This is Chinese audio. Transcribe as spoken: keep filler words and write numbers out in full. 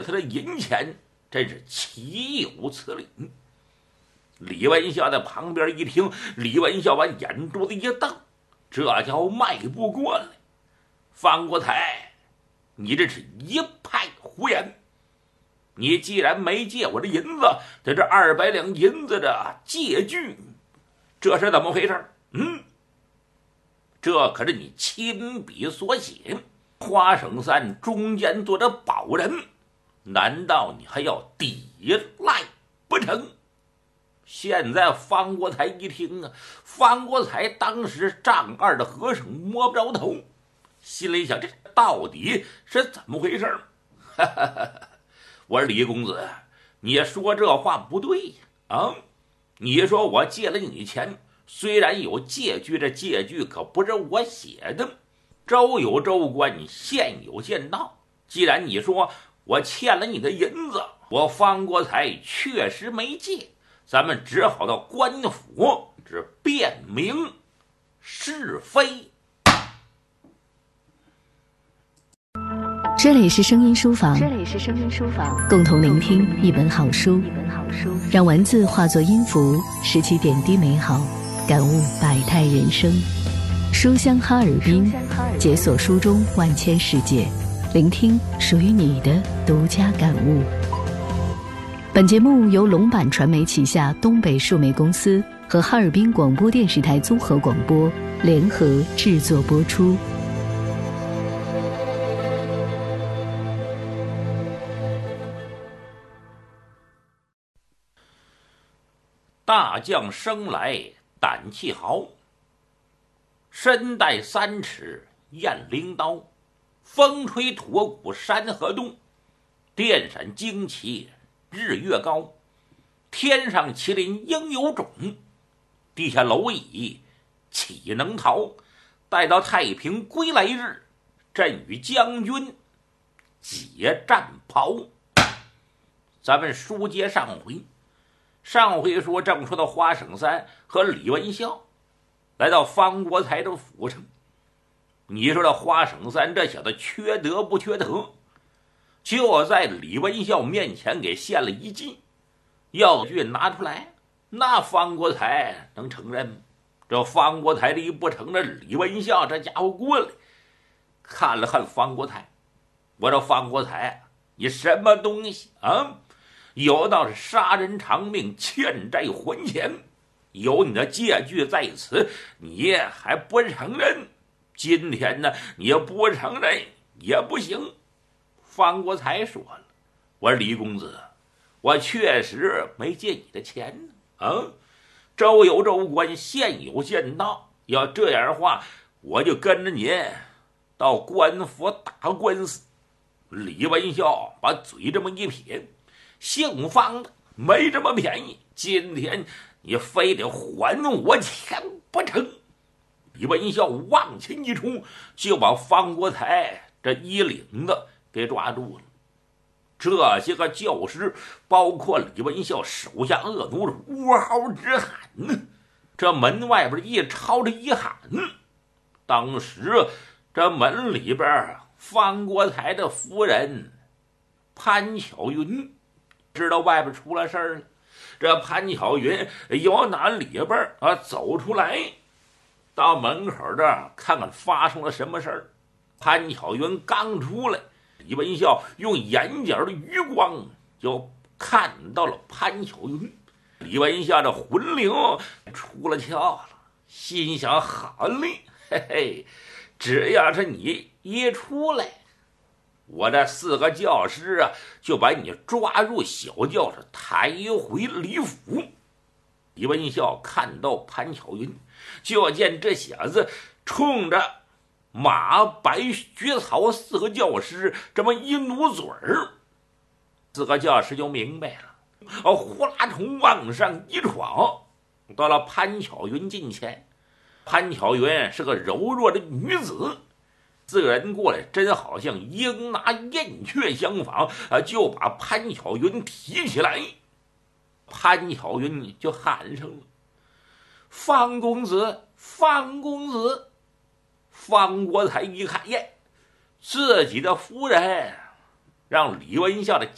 他的银钱，真是岂有此理！李文孝在旁边一听，李文孝把眼珠子一瞪，这叫迈不过来。方国才，你这是一派胡言！你既然没借我的银子，在这二百两银子的借据，这是怎么回事？嗯，这可是你亲笔所写，花生山中间坐着保人，难道你还要抵赖不成？现在方国才一听啊，方国才当时丈二的和尚摸不着头，心里想这到底是怎么回事？哈哈哈！我说李公子，你说这话不对呀！啊，你说我借了你钱，虽然有借据，这借据可不是我写的，州有州官，县有县道。既然你说我欠了你的银子，我方国才确实没借，咱们只好到官府这辨明是非。 这里是声音书房， 这里是声音书房， 共同聆听一本好书， 一本好书， 让文字化作音符，拾起点滴美好，感悟百态人生。书香哈尔滨，解锁书中万千世界，聆听属于你的独家感悟。本节目由龙版传媒旗下东北数媒公司和哈尔滨广播电视台综合广播联合制作播出。 大将生来胆气豪，身带三尺雁翎刀，风吹驼骨山河动，电闪惊旗日月高。天上麒麟应有种，地下蝼蚁岂能逃？待到太平归来日，朕与将军解战袍。咱们书接上回，上回说正说到花生山和李文孝来到方国才的府上，你说这花生山这小子缺德不缺德？就在李文孝面前给献了一计，要据拿出来，那方国才能承认吗？这方国才这一不承认，李文孝这家伙过来看了看方国才，我说方国才，你什么东西啊？有道是杀人偿命，欠债还钱，有你的借据在此，你还不承认？今天呢，你不承认也不行。方国才说了，我说李公子，我确实没借你的钱呢。啊，州有州官，县有县道，要这样的话，我就跟着您到官府打官司。李文孝把嘴这么一撇，姓方的没这么便宜，今天你非得还我钱不成？李文孝往前一冲，就把方国才这衣领子给抓住了。这些个教师，包括李文孝手下恶奴，是呜嚎直喊呢。这门外边一吵着一喊，当时这门里边方国才的夫人潘巧云知道外边出了事儿了。这潘巧云由哪里边啊走出来，到门口这儿看看发生了什么事儿。潘巧云刚出来，李文孝用眼角的余光就看到了潘巧云。李文孝这魂灵出了窍了，心想好嘞，嘿嘿，只要是你一出来，我这四个教师啊，就把你抓入小教室，抬回李府。李文孝看到潘巧云，就见这小子冲着马白徐草四个教师这么一努嘴儿，四个教师就明白了，哦，呼啦冲往上一闯，到了潘巧云近前。潘巧云是个柔弱的女子，四个人过来，真好像鹰拿燕雀相仿啊，就把潘巧云提起来。潘巧云就喊上了：“方公子，方公子！”方国才一看，耶，自己的夫人让李文孝的